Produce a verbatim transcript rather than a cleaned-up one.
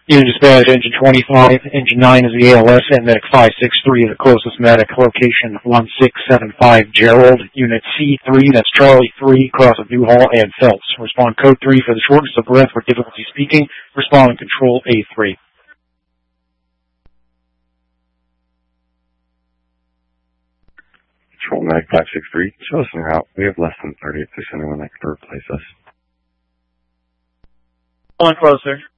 Unit dispatch, engine twenty-five, engine nine is the A L S, and medic five six three is the closest medic, location one six seven five Gerald. Unit C three, that's Charlie three, cross of Newhall and Phelps. Respond code three for the shortness of breath or difficulty speaking. Respond in control A three. Control medic five six three, show us en route. We have less than thirty if there's anyone that could replace us. One closer.